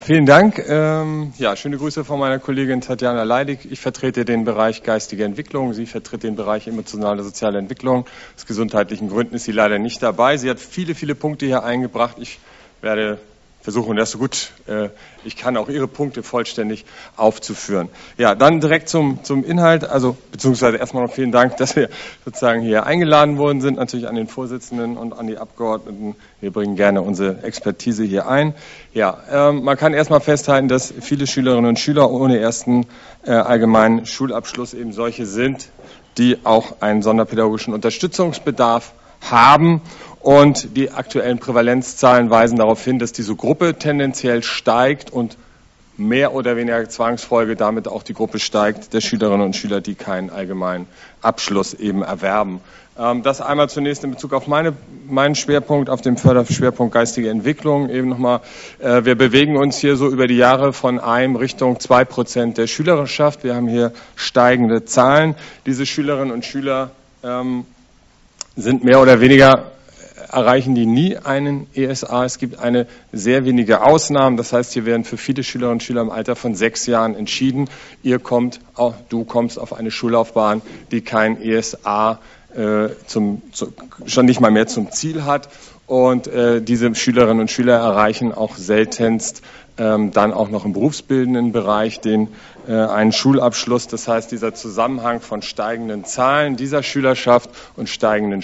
Vielen Dank. Ja, schöne Grüße von meiner Kollegin Tatjana Leidig. Ich vertrete den Bereich geistige Entwicklung. Sie vertritt den Bereich emotionale soziale Entwicklung. Aus gesundheitlichen Gründen ist sie leider nicht dabei. Sie hat viele, viele Punkte hier eingebracht. Ich werde versuchen, das so gut ich kann, auch Ihre Punkte vollständig aufzuführen. Ja, dann direkt zum Inhalt, also beziehungsweise erstmal noch vielen Dank, dass wir sozusagen hier eingeladen worden sind, natürlich an den Vorsitzenden und an die Abgeordneten. Wir bringen gerne unsere Expertise hier ein. Ja, man kann erstmal festhalten, dass viele Schülerinnen und Schüler ohne ersten allgemeinen Schulabschluss eben solche sind, die auch einen sonderpädagogischen Unterstützungsbedarf haben. Und die aktuellen Prävalenzzahlen weisen darauf hin, dass diese Gruppe tendenziell steigt und mehr oder weniger Zwangsfolge damit auch die Gruppe steigt der Schülerinnen und Schüler, die keinen allgemeinen Abschluss eben erwerben. Das einmal zunächst in Bezug auf meinen Schwerpunkt, auf dem Förderschwerpunkt geistige Entwicklung eben nochmal. Wir bewegen uns hier so über die Jahre von 1 Richtung 2% der Schülerschaft. Wir haben hier steigende Zahlen. Diese Schülerinnen und Schüler sind mehr oder weniger erreichen die nie einen ESA. Es gibt eine sehr wenige Ausnahmen. Das heißt, hier werden für viele Schülerinnen und Schüler im Alter von 6 Jahren entschieden. Du kommst auf eine Schullaufbahn, die kein ESA schon nicht mal mehr zum Ziel hat. Und diese Schülerinnen und Schüler erreichen auch seltenst dann auch noch im berufsbildenden Bereich einen Schulabschluss. Das heißt, dieser Zusammenhang von steigenden Zahlen dieser Schülerschaft und steigenden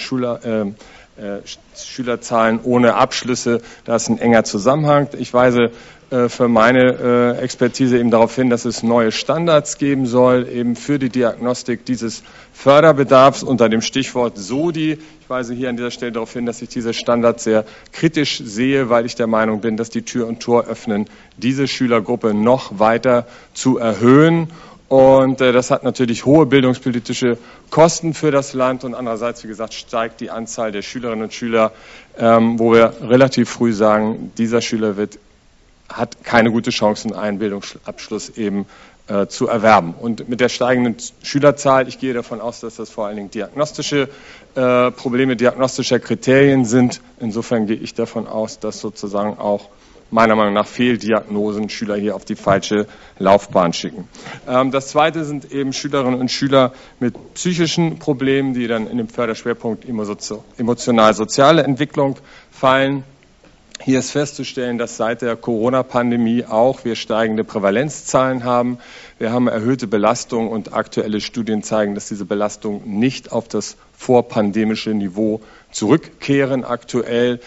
Schülerzahlen ohne Abschlüsse, da ist ein enger Zusammenhang. Ich weise für meine Expertise eben darauf hin, dass es neue Standards geben soll, eben für die Diagnostik dieses Förderbedarfs unter dem Stichwort SODI. Ich weise hier an dieser Stelle darauf hin, dass ich diese Standards sehr kritisch sehe, weil ich der Meinung bin, dass die Tür und Tor öffnen, diese Schülergruppe noch weiter zu erhöhen. Und das hat natürlich hohe bildungspolitische Kosten für das Land und andererseits, wie gesagt, steigt die Anzahl der Schülerinnen und Schüler, wo wir relativ früh sagen, dieser Schüler hat keine gute Chance, einen Bildungsabschluss eben zu erwerben. Und mit der steigenden Schülerzahl, ich gehe davon aus, dass das vor allen Dingen diagnostische Probleme diagnostischer Kriterien sind. Insofern gehe ich davon aus, dass sozusagen auch meiner Meinung nach Fehldiagnosen Schüler hier auf die falsche Laufbahn schicken. Das Zweite sind eben Schülerinnen und Schüler mit psychischen Problemen, die dann in dem Förderschwerpunkt emotional-soziale Entwicklung fallen. Hier ist festzustellen, dass seit der Corona-Pandemie auch wir steigende Prävalenzzahlen haben. Wir haben erhöhte Belastung und aktuelle Studien zeigen, dass diese Belastung nicht auf das vorpandemische Niveau zurückkehren aktuell.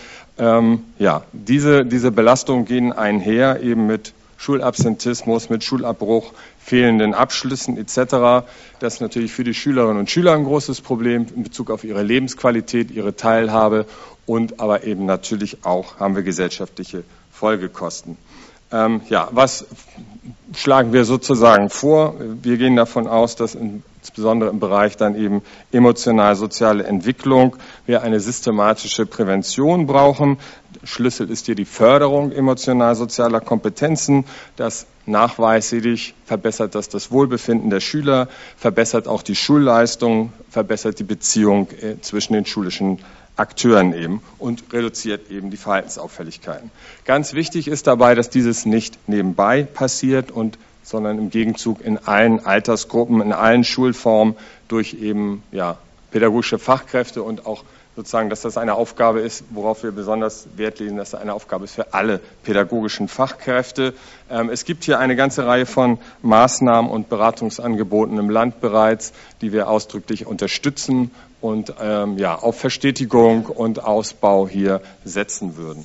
Diese Belastungen gehen einher eben mit Schulabsentismus, mit Schulabbruch, fehlenden Abschlüssen etc. Das ist natürlich für die Schülerinnen und Schüler ein großes Problem in Bezug auf ihre Lebensqualität, ihre Teilhabe und aber eben natürlich auch haben wir gesellschaftliche Folgekosten. Was schlagen wir sozusagen vor? Wir gehen davon aus, dass insbesondere im Bereich dann eben emotional-soziale Entwicklung wir eine systematische Prävention brauchen. Schlüssel ist hier die Förderung emotional-sozialer Kompetenzen. Das nachweislich verbessert das Wohlbefinden der Schüler, verbessert auch die Schulleistung, verbessert die Beziehung zwischen den schulischen Akteuren eben und reduziert eben die Verhaltensauffälligkeiten. Ganz wichtig ist dabei, dass dieses nicht nebenbei passiert sondern im Gegenzug in allen Altersgruppen, in allen Schulformen durch eben pädagogische Fachkräfte und auch sozusagen, dass das eine Aufgabe ist, worauf wir besonders Wert legen, dass das eine Aufgabe ist für alle pädagogischen Fachkräfte. Es gibt hier eine ganze Reihe von Maßnahmen und Beratungsangeboten im Land bereits, die wir ausdrücklich unterstützen und auf Verstetigung und Ausbau hier setzen würden.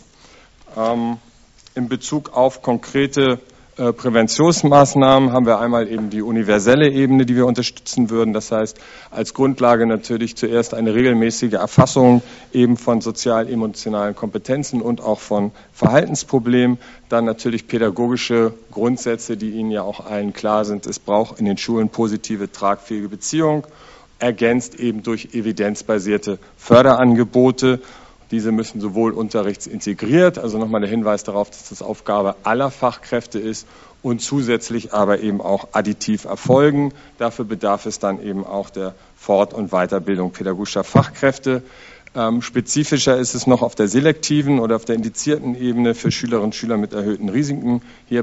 In Bezug auf konkrete Präventionsmaßnahmen haben wir einmal eben die universelle Ebene, die wir unterstützen würden. Das heißt, als Grundlage natürlich zuerst eine regelmäßige Erfassung eben von sozial-emotionalen Kompetenzen und auch von Verhaltensproblemen. Dann natürlich pädagogische Grundsätze, die Ihnen ja auch allen klar sind. Es braucht in den Schulen positive, tragfähige Beziehung, ergänzt eben durch evidenzbasierte Förderangebote. Diese müssen sowohl unterrichtsintegriert, also nochmal der Hinweis darauf, dass das Aufgabe aller Fachkräfte ist und zusätzlich aber eben auch additiv erfolgen. Dafür bedarf es dann eben auch der Fort- und Weiterbildung pädagogischer Fachkräfte. Spezifischer ist es noch auf der selektiven oder auf der indizierten Ebene für Schülerinnen und Schüler mit erhöhten Risiken. Hier